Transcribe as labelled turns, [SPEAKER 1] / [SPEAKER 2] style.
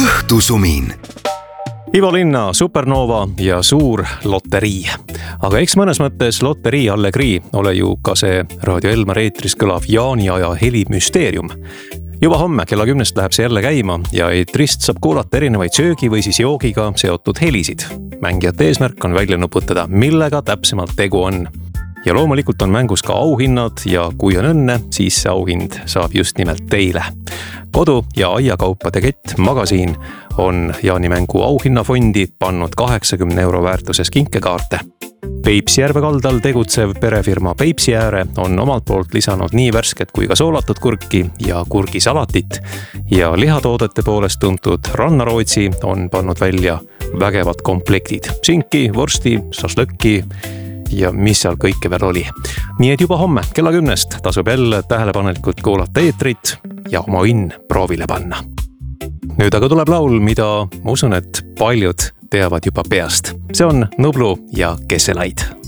[SPEAKER 1] Õhtusumin.
[SPEAKER 2] Ivo Linna, Supernova ja suur loterii. Aga eks mõnes mõttes loterii allegrii ole ju ka see Raadio Elmar eetris kõlav jaaniaja helimüsteerium. Juba homme kella 10 läheb see jälle käima ja eetrist saab kuulata erinevaid söögi või siis joogiga seotud helisid. Mängijate eesmärk on välja nuputada, millega täpsemalt tegu on. Ja loomulikult on mängus ka auhinnad ja kui on õnne, siis see auhind saab just nimelt teile. Kodu- ja aiakaupade kett Magasiin on jaanimängu auhinnafondi pannud 80 € väärtuses kinkekaarte. Peipsijärve kaldal tegutsev perefirma Peipsiääre on omalt poolt lisanud nii värsket kui ka soolatud kurki ja kurgisalatit ja lihatoodete poolest tuntud Rannarootsi on pannud välja vägevad komplektid. Sinki, vorsti, šašlõkki ja mis seal kõike veel oli. Nii et juba homme kella 10 tasub jälle tähelepanelikult kuulata eetrit ja oma õnn proovile panna. Nüüd aga tuleb laul, mida ma usun, et paljud teavad juba peast. See on Nublu ja Kesselaid.